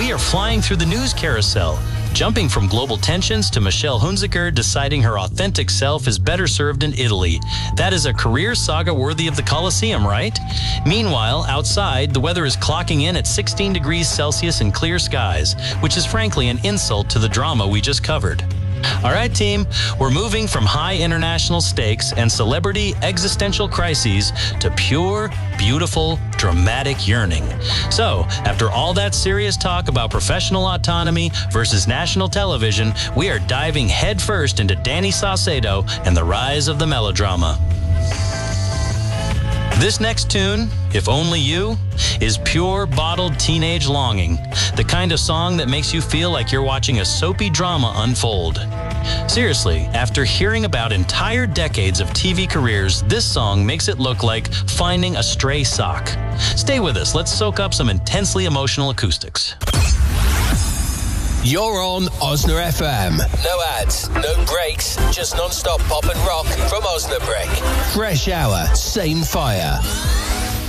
we are flying through the news carousel, jumping from global tensions to Michelle Hunziker deciding her authentic self is better served in Italy. That is a career saga worthy of the Colosseum, right? Meanwhile, outside, the weather is clocking in at 16 degrees Celsius and clear skies, which is frankly an insult to the drama we just covered. All right, team, we're moving from high international stakes and celebrity existential crises to pure, beautiful, dramatic yearning. So, after all that serious talk about professional autonomy versus national television, we are diving headfirst into Danny Saucedo and the rise of the melodrama. This next tune, If Only You, is pure bottled teenage longing, the kind of song that makes you feel like you're watching a soapy drama unfold. Seriously, after hearing about entire decades of TV careers, this song makes it look like finding a stray sock. Stay with us, let's soak up some intensely emotional acoustics. You're on Osna FM. No ads, no breaks, just non-stop pop and rock from Osnabrück. Fresh hour, same fire.